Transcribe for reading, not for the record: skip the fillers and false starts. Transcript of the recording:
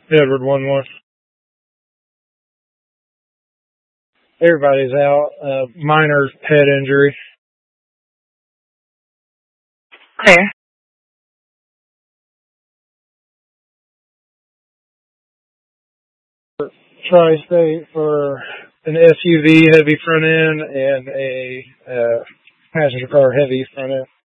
Edward 1-1. Everybody's out. Minor head injury. Clear. Tri-State for an SUV heavy front end and a passenger car heavy front end.